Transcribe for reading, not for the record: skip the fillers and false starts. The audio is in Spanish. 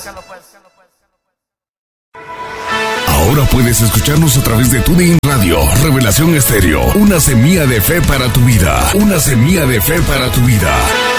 Ahora puedes escucharnos a través de TuneIn Radio, Revelación Estéreo, una semilla de fe para tu vida, una semilla de fe para tu vida.